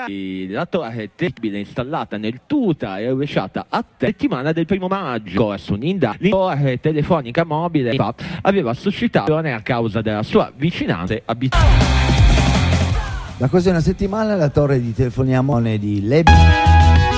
la torre terribile installata nel tuta e rovesciata a settimana del 1° maggio. Corso un'indagine, la torre telefonica mobile aveva suscitato a causa della sua vicinanza abituale. Da quasi una settimana la torre di telefonia mobile di Lebi